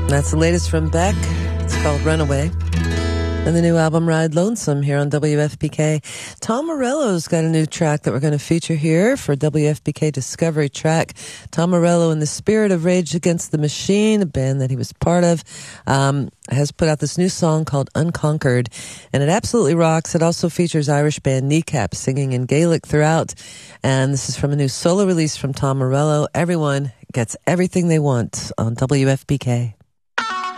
That's the latest from Beck. It's called Runaway. And the new album Ride Lonesome here on WFPK. Tom Morello's got a new track that we're going to feature here for WFPK Discovery Track. Tom Morello, in the spirit of Rage Against the Machine, a band that he was part of, has put out this new song called Unconquered, and it absolutely rocks. It also features Irish band Kneecap singing in Gaelic throughout, and this is from a new solo release from Tom Morello. Everyone gets everything they want on WFPK.